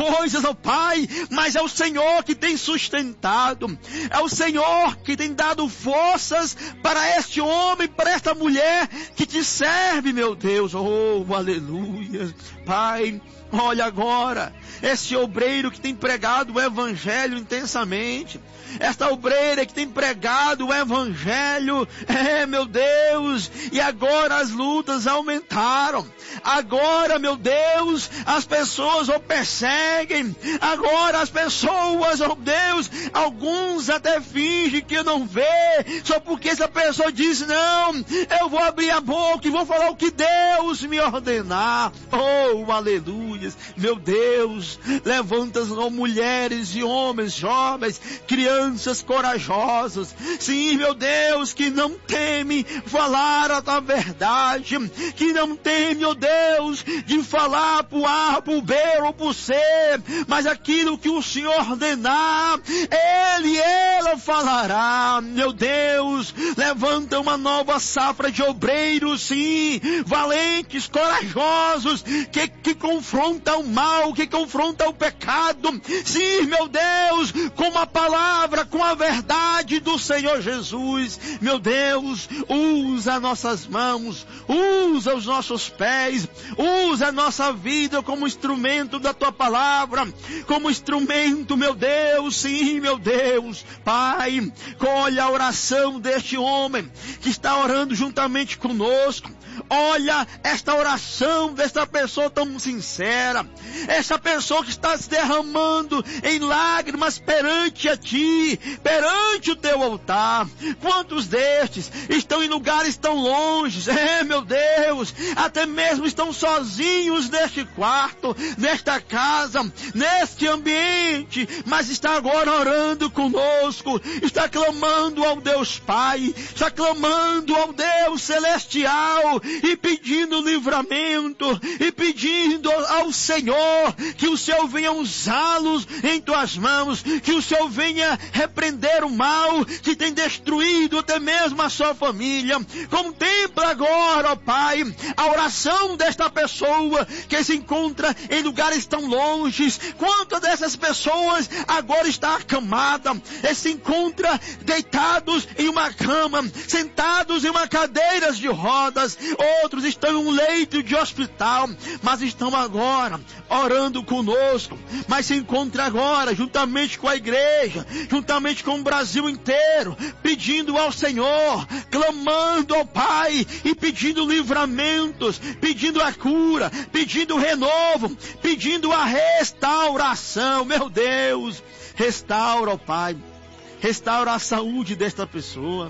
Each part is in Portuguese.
coisas, ó Pai, mas é o Senhor que tem sustentado, é o Senhor que tem dado forças para este homem, para esta mulher que te serve, meu Deus. Oh, aleluia. Pai, olha agora, esse obreiro que tem pregado o Evangelho intensamente, esta obreira que tem pregado o Evangelho, meu Deus, e agora as lutas aumentaram, agora, meu Deus, as pessoas o perseguem, agora as pessoas, oh Deus, alguns até fingem que não vê, só porque essa pessoa diz, não, eu vou abrir a boca e vou falar o que Deus me ordenar. Oh, aleluia, meu Deus, levanta-se, oh, mulheres e homens, jovens, crianças corajosas, sim, meu Deus, que não temem falar a tua verdade, que não temem, oh Deus, de falar pro A, pro B ou pro C, mas aquilo que o Senhor ordenar, Ele e ela falará. Meu Deus, levanta uma nova safra de obreiros, sim, valentes, corajosos, que confrontam o mal, que confrontam o pecado, sim, meu Deus, com a palavra, com a verdade do Senhor Jesus. Meu Deus, usa nossas mãos, usa os nossos pés, usa a nossa vida como instrumento da tua palavra, como instrumento, meu Deus, sim, meu Deus. Pai, colhe a oração deste homem que está orando juntamente conosco. Olha esta oração desta pessoa tão sincera, essa pessoa que está se derramando em lágrimas perante a ti, perante o teu altar. Quantos destes estão em lugares tão longes, meu Deus, até mesmo estão sozinhos neste quarto, nesta casa, neste ambiente, mas está agora orando conosco, está clamando ao Deus Pai, está clamando ao Deus Celestial, e pedindo livramento, e pedindo ao Senhor que o Senhor venha usá-los em tuas mãos, que o Senhor venha repreender o mal que tem destruído até mesmo a sua família. Contempla agora, ó Pai, a oração desta pessoa que se encontra em lugares tão longes. Quantas dessas pessoas agora está acamada, se encontra deitados em uma cama, sentados em uma cadeira de rodas, outros estão em um leito de hospital, mas estão agora orando conosco, mas se encontra agora juntamente com a igreja, juntamente com o Brasil inteiro, pedindo ao Senhor, clamando ao Pai e pedindo livramentos, pedindo a cura, pedindo o renovo, pedindo a restauração. Meu Deus, restaura, ó Pai, restaura a saúde desta pessoa.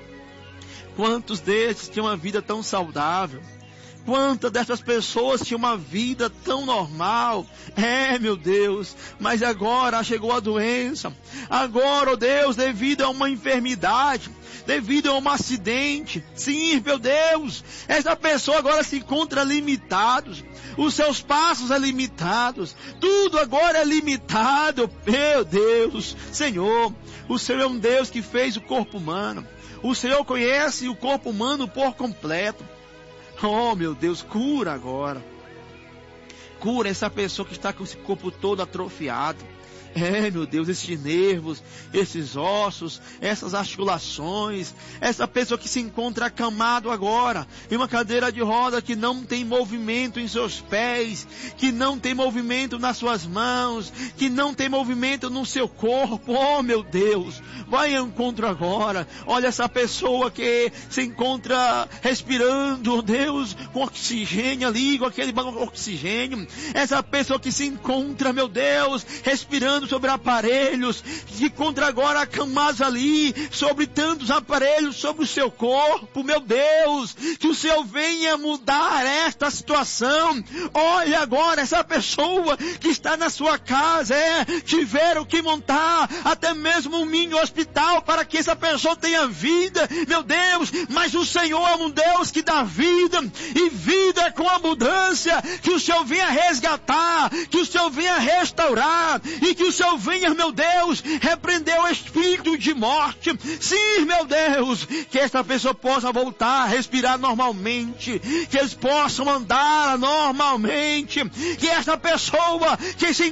Quantos destes tinham uma vida tão saudável? Quantas dessas pessoas tinham uma vida tão normal? Meu Deus, mas agora chegou a doença. Agora, ó Deus, devido a uma enfermidade, devido a um acidente, sim, meu Deus, essa pessoa agora se encontra limitado. Os seus passos são limitados. Tudo agora é limitado. Meu Deus, Senhor, o Senhor é um Deus que fez o corpo humano. O Senhor conhece o corpo humano por completo. Oh, meu Deus, cura agora. Cura essa pessoa que está com esse corpo todo atrofiado. Meu Deus, esses nervos, esses ossos, essas articulações, essa pessoa que se encontra acamado agora, em uma cadeira de roda, que não tem movimento em seus pés, que não tem movimento nas suas mãos, que não tem movimento no seu corpo. Oh, meu Deus, vai ao encontro agora. Olha essa pessoa que se encontra respirando, oh Deus, com oxigênio ali, com aquele oxigênio. Essa pessoa que se encontra, meu Deus, respirando sobre aparelhos, que encontra agora acamados ali, sobre tantos aparelhos, sobre o seu corpo. Meu Deus, que o Senhor venha mudar esta situação. Olha agora essa pessoa que está na sua casa, tiveram que montar até mesmo um mini hospital para que essa pessoa tenha vida, meu Deus, mas o Senhor é um Deus que dá vida, e vida com abundância. Que o Senhor venha resgatar, que o Senhor venha restaurar, e que o Senhor venha, meu Deus, repreender o espírito de morte. Sim, meu Deus, que esta pessoa possa voltar a respirar normalmente, que eles possam andar normalmente, que esta pessoa que se